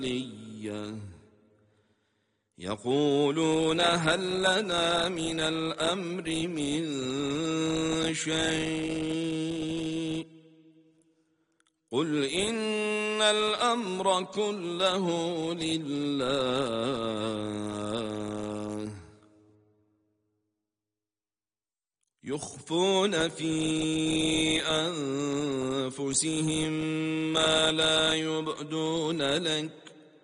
يقولون هل لنا من الأمر من شيء قل إن الأمر كله لله يخفون في أنفسهم ما لا يبدون لك